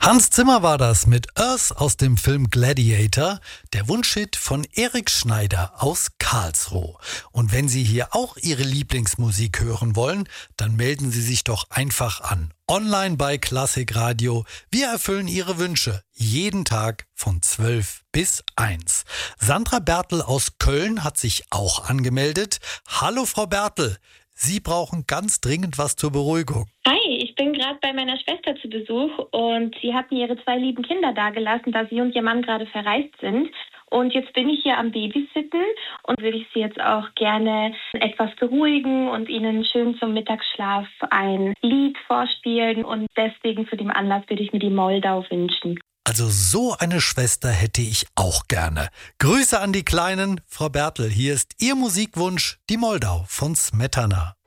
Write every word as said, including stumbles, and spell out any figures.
Hans Zimmer war das mit Earth aus dem Film Gladiator, der Wunschhit von Erik Schneider aus Karlsruhe. Und wenn Sie hier auch Ihre Lieblingsmusik hören wollen, dann melden Sie sich doch einfach an. Online bei Klassik Radio. Wir erfüllen Ihre Wünsche. Jeden Tag von zwölf bis eins. Sandra Bertel aus Köln hat sich auch angemeldet. Hallo Frau Bertel, Sie brauchen ganz dringend was zur Beruhigung. Hi, ich bin gerade bei meiner Schwester zu Besuch und sie hat mir ihre zwei lieben Kinder dagelassen, da sie und ihr Mann gerade verreist sind. Und jetzt bin ich hier am Babysitten und würde ich sie jetzt auch gerne etwas beruhigen und ihnen schön zum Mittagsschlaf ein Lied vorspielen. Und deswegen für den Anlass würde ich mir die Moldau wünschen. Also so eine Schwester hätte ich auch gerne. Grüße an die Kleinen. Frau Bertel, hier ist Ihr Musikwunsch, die Moldau von Smetana.